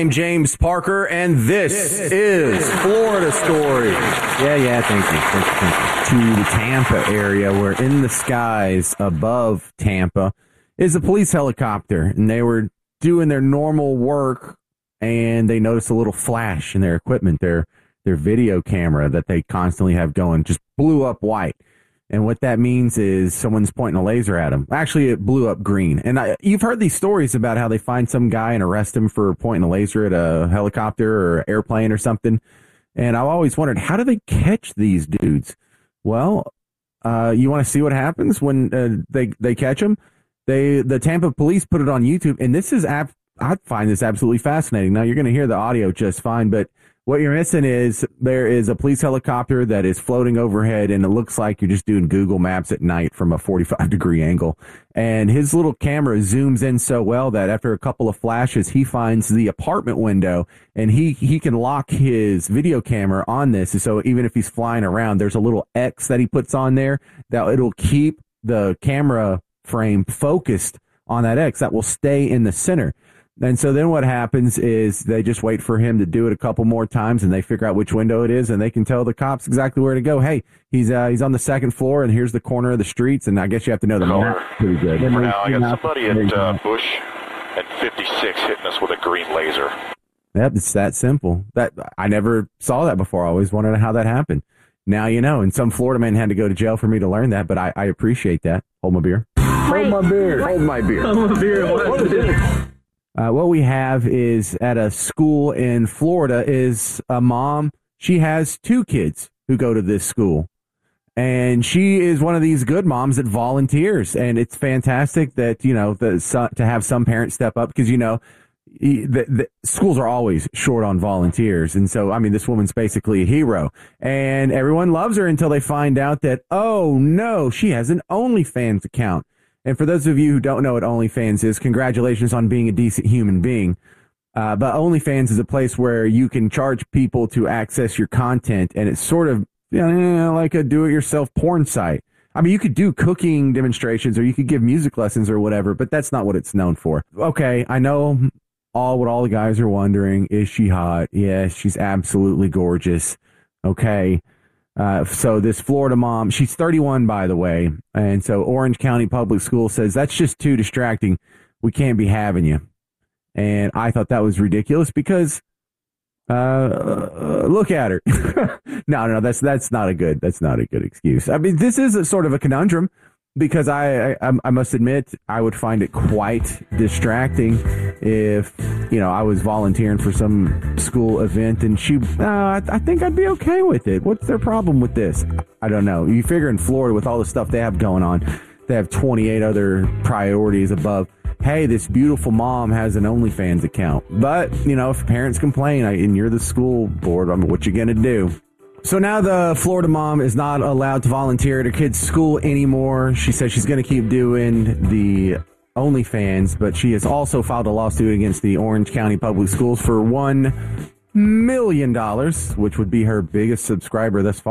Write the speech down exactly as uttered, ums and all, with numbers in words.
I'm James Parker, and this, this is Florida Story. Yeah, yeah, thank you. Thank you, thank you. To the Tampa area, where in the skies above Tampa is a police helicopter, and they were doing their normal work, and they noticed a little flash in their equipment. Their their video camera that they constantly have going just blew up white. And what that means is someone's pointing a laser at him. Actually, it blew up green. And I, you've heard these stories about how they find some guy and arrest him for pointing a laser at a helicopter or airplane or something. And I've always wondered, how do they catch these dudes? Well, uh, you want to see what happens when uh, they they catch them? They the Tampa police put it on YouTube, and this is ab- I find this absolutely fascinating. Now you're going to hear the audio just fine, but what you're missing is there is a police helicopter that is floating overhead, and it looks like you're just doing Google Maps at night from a forty-five degree angle. And his little camera zooms in so well that after a couple of flashes, he finds the apartment window, and he, he can lock his video camera on this. And so even if he's flying around, there's a little X that he puts on there that it'll keep the camera frame focused on that X that will stay in the center. And so then what happens is they just wait for him to do it a couple more times, and they figure out which window it is, and they can tell the cops exactly where to go. Hey, he's uh, he's on the second floor, and here's the corner of the streets, and I guess you have to know the map pretty good. For now, I got somebody at uh, Bush at fifty-six hitting us with a green laser. Yep, it's that simple. That I never saw that before. I always wondered how that happened. Now you know, and some Florida man had to go to jail for me to learn that, but I, I appreciate that. Hold my beer. Hold my beer. Hold my beer. Hold my beer. What is it? Uh, what we have is at a school in Florida is a mom. She has two kids who go to this school, and she is one of these good moms that volunteers. And it's fantastic that, you know, the, so, to have some parents step up because, you know, the, the schools are always short on volunteers. And so, I mean, this woman's basically a hero, and everyone loves her until they find out that, oh no, she has an OnlyFans account. And for those of you who don't know what OnlyFans is, congratulations on being a decent human being. Uh, but OnlyFans is a place where you can charge people to access your content, and it's sort of, you know, like a do-it-yourself porn site. I mean, you could do cooking demonstrations, or you could give music lessons or whatever, but that's not what it's known for. Okay, I know all what all the guys are wondering. Is she hot? Yes, she's absolutely gorgeous. Okay. Uh, so this Florida mom, she's thirty-one, by the way. And so Orange County Public School says, that's just too distracting. We can't be having you. And I thought that was ridiculous because, uh, look at her. no, no, that's, that's not a good, that's not a good excuse. I mean, this is a sort of a conundrum because I, I, I must admit, I would find it quite distracting if, you know, I was volunteering for some school event and she, uh, I, I think I'd be okay with it. What's their problem with this? I don't know. You figure in Florida with all the stuff they have going on, they have twenty-eight other priorities above. Hey, this beautiful mom has an OnlyFans account. But, you know, if parents complain and you're the school board, I mean, what you going to do? So now the Florida mom is not allowed to volunteer at her kid's school anymore. She says she's going to keep doing the OnlyFans, but she has also filed a lawsuit against the Orange County Public Schools for one million dollars, which would be her biggest subscriber thus far.